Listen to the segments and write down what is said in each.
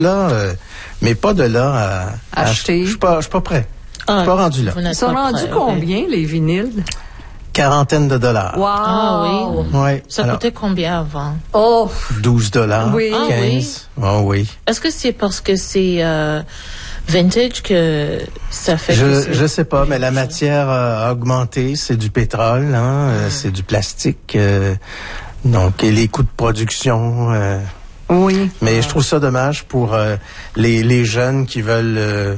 là, mais pas de là à acheter. Je suis pas prêt. Je suis pas rendu là. Ils sont rendus combien, les vinyles? Quarantaine de dollars. Wow! Ah oui? Ouais. Ça coûtait combien avant? Oh! $12. Oui. 15. Oh oui. Est-ce que c'est parce que c'est vintage que ça fait je sais pas, mais la matière a augmenté. C'est du pétrole, c'est du plastique. Donc, et les coûts de production... oui. Mais je trouve ça dommage pour les jeunes qui veulent...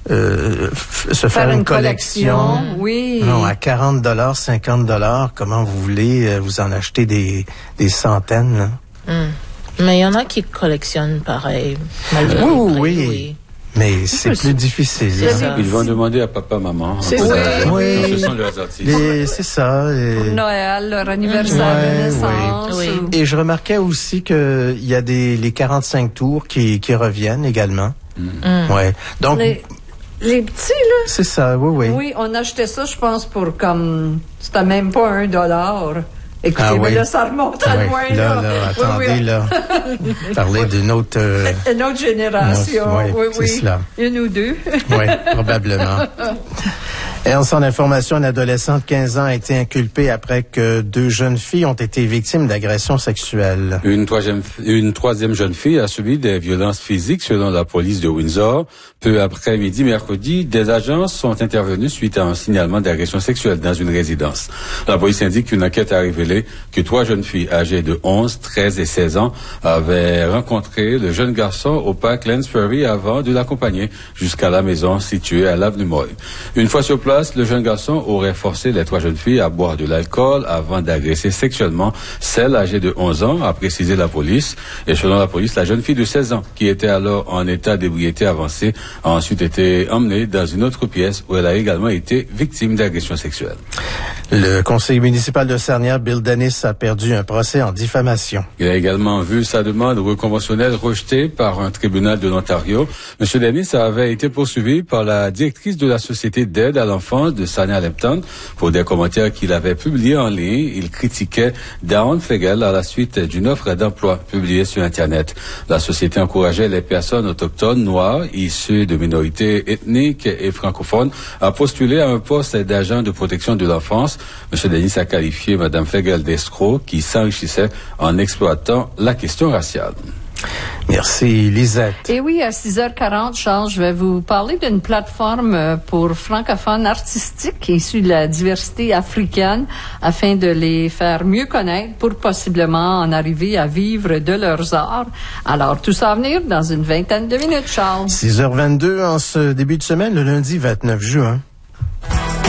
se faire une collection. Oui. Non, à $40, $50, comment vous voulez vous en acheter des centaines, là? Mais il y en a qui collectionnent pareil. Malgré Oui. Mais c'est plus difficile. C'est ça. Ils vont demander à papa, maman. C'est ça. Oui. Ce sont leurs artistes. C'est ça. Pour Noël, leur anniversaire de naissance. Oui. Et je remarquais aussi que il y a les 45 tours qui reviennent également. Ouais. Donc Les petits, là. c'est ça, oui. Oui, on achetait ça, je pense, pour comme... C'était même pas $1. Écoutez, mais là, ça remonte à loin, là. Attendez, là. Parler d'une autre... Une autre génération. Oui. C'est cela. Une ou deux. Oui, probablement. Et en son information, un adolescent de 15 ans a été inculpé après que 2 jeunes filles ont été victimes d'agressions sexuelles. Une troisième jeune fille a subi des violences physiques selon la police de Windsor. Peu après midi mercredi, des agents sont intervenus suite à un signalement d'agression sexuelle dans une résidence. La police indique qu'une enquête a révélé que 3 jeunes filles âgées de 11, 13 et 16 ans avaient rencontré le jeune garçon au parc Lansbury avant de l'accompagner jusqu'à la maison située à l'avenue Moy. Une fois sur place, le jeune garçon aurait forcé les 3 jeunes filles à boire de l'alcool avant d'agresser sexuellement celle âgée de 11 ans, a précisé la police. Et selon la police, la jeune fille de 16 ans, qui était alors en état d'ébriété avancée, a ensuite été emmenée dans une autre pièce où elle a également été victime d'agression sexuelle. Le conseil municipal de Sarnia, Bill Dennis, a perdu un procès en diffamation. Il a également vu sa demande reconventionnelle rejetée par un tribunal de l'Ontario. M. Dennis avait été poursuivi par la directrice de la Société d'aide à l'enfance de Sarnia-Lempton pour des commentaires qu'il avait publiés en ligne. Il critiquait Dawn Fegel à la suite d'une offre d'emploi publiée sur Internet. La société encourageait les personnes autochtones noires, issues de minorités ethniques et francophones, à postuler à un poste d'agent de protection de l'enfance. M. Dennis a qualifié Mme Fegel d'escroc qui s'enrichissait en exploitant la question raciale. Merci, Lisette. Et oui, à 6h40, Charles, je vais vous parler d'une plateforme pour francophones artistiques issus de la diversité africaine afin de les faire mieux connaître pour possiblement en arriver à vivre de leurs arts. Alors, tout ça à venir dans une vingtaine de minutes, Charles. 6h22 en ce début de semaine, le lundi 29 juin.